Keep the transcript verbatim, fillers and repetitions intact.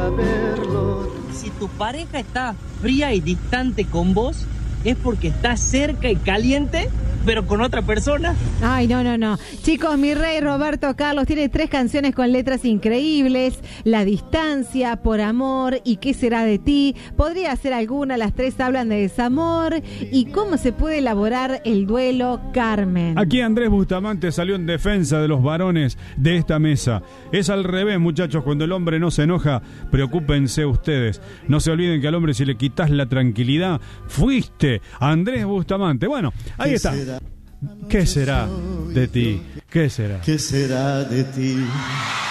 saberlo. Si tu pareja está fría y distante con vos, es porque está cerca y caliente, pero con otra persona. Ay, no, no, no. Chicos, mi rey Roberto Carlos tiene tres canciones con letras increíbles. La distancia, Por amor y ¿Qué será de ti? Podría ser alguna, las tres hablan de desamor. ¿Y cómo se puede elaborar el duelo, Carmen? Aquí Andrés Bustamante salió en defensa de los varones de esta mesa. Es al revés, muchachos, cuando el hombre no se enoja, preocúpense ustedes. No se olviden que al hombre si le quitas la tranquilidad, fuiste Andrés Bustamante. Bueno, ahí está. ¿Qué será de ti? ¿Qué será? ¿Qué será de ti?